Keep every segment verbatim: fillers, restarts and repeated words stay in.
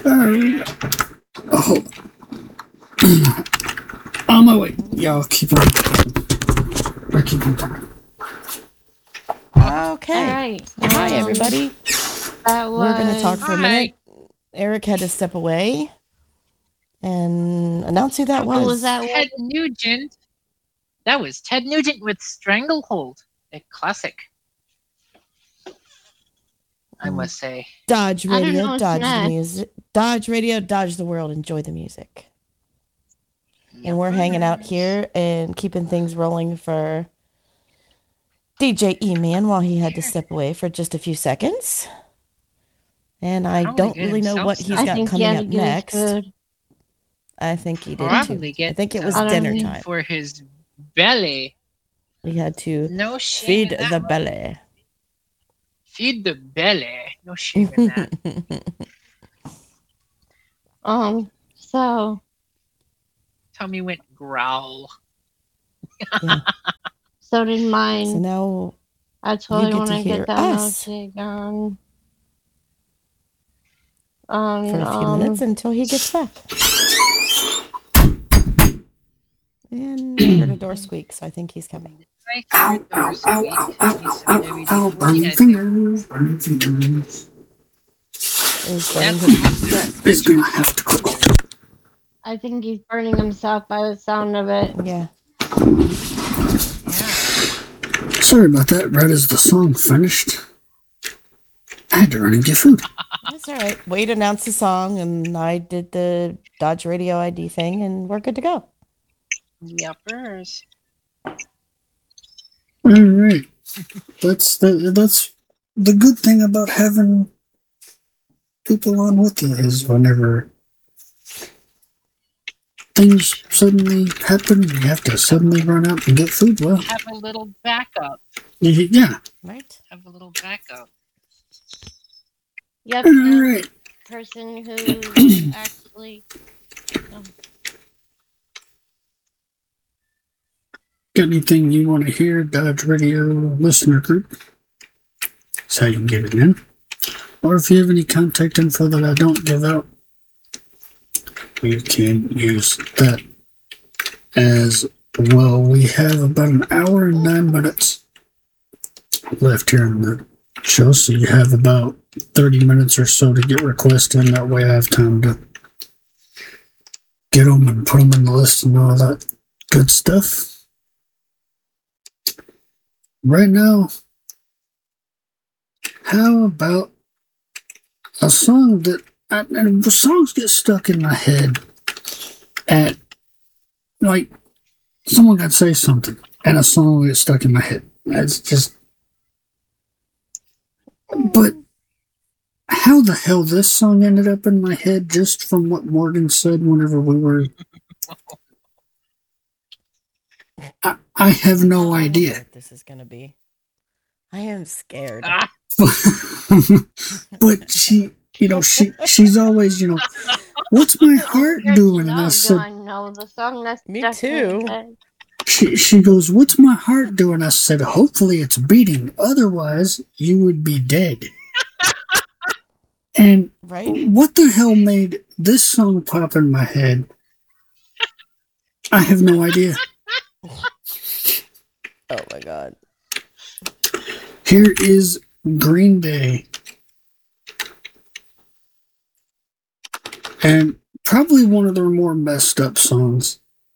Uh, oh, on my way. Y'all keep on. I keep on talking. Okay. All right. Hi, Um, everybody. That was, We're going to talk for a Hi. minute. Eric had to step away and announce who that What was. was that? Ted Nugent. That was Ted Nugent with Stranglehold, a classic. I Mm. must say. Dodge I don't know Radio, what's Dodge the next. music. Dodge Radio, Dodge the world. Enjoy the music. And we're hanging out here and keeping things rolling for D J E-Man while he had to step away for just a few seconds. And I Probably don't get really know himself what he's I got think he coming had up to get his next. food. I think he did Probably too. get I think it was some dinner food time. for his belly. We had to No shame feed in that the one. belly. Feed the belly. No shame in that. Um, so Tummy went growl. Yeah. so did mine. So now I totally get want to to hear get that us. milkshake on. Um, for a few um, minutes until he gets back. And I heard a door squeak, so I think he's coming. Ow, ow, ow, ow, ow, ow, ow, burning fingers, burning fingers. Is burning his It's gonna have to go. I think he's burning himself by the sound of it. Yeah. Sorry about that. Right as the song finished, I had to run and get food. That's all right. Wade announced the song, and I did the Dodge Radio I D thing, and we're good to go. Yuppers. All right. That's the that's the good thing about having people on with you is whenever things suddenly happen, you have to suddenly run out and get food. Well, Have a little backup. yeah. Right? Have a little backup. Yep. All And right. the person who actually. Um, Got anything you want to hear, Dodge Radio listener group? That's how you can get it in. Or if you have any contact info that I don't give out, we can use that as well. We have about an hour and nine minutes left here in the show, so you have about thirty minutes or so to get requests in. That way I have time to get them and put them in the list and all that good stuff. Right now, how about a song that I, and the songs get stuck in my head at like someone could say something and a song will get stuck in my head. It's just, but how the hell this song ended up in my head just from what Morgan said whenever we were. I, I have no I idea. know what this is going to be. I am scared. Ah, But she, you know, she she's always, you know, what's my heart Good to doing? And know, I do said, I know the song that's Me stuck in too. your head? she she goes, what's my heart doing? I said, hopefully it's beating. Otherwise, you would be dead. And Right? what the hell made this song pop in my head? I have no idea. Oh my God. Here is Green Day. And probably one of their more messed up songs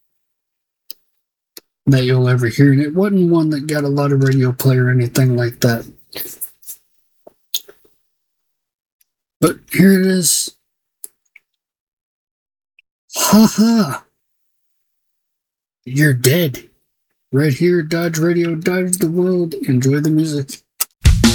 that you'll ever hear. And it wasn't one that got a lot of radio play or anything like that. But here it is. Ha ha. You're dead. Right here, Dodge Radio, Dodge the world. Enjoy the music.